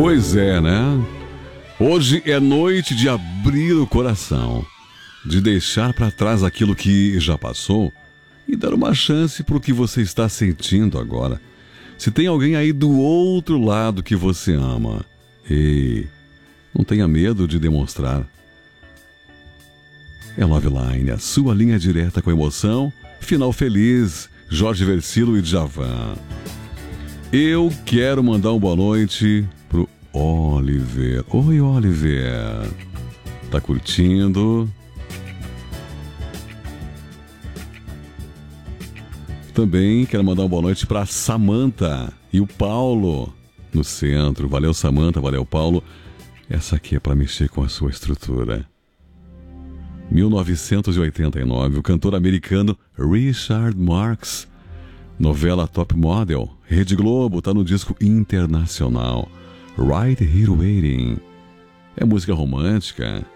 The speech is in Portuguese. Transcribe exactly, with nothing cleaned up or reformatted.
Pois é, né? Hoje é noite de abrir o coração, de deixar para trás aquilo que já passou e dar uma chance para o que você está sentindo agora. Se tem alguém aí do outro lado que você ama, ei, não tenha medo de demonstrar. É Loveline, a sua linha direta com emoção. Final feliz, Jorge Versilo e Djavan. Eu quero mandar uma boa noite pro Oliver. Oi, Oliver. Tá curtindo? Também quero mandar uma boa noite pra Samantha e o Paulo no centro. Valeu, Samantha, valeu, Paulo. Essa aqui é pra mexer com a sua estrutura. mil novecentos e oitenta e nove, o cantor americano Richard Marx. Novela Top Model, Rede Globo, tá no disco internacional. Right Here Waiting. É música romântica.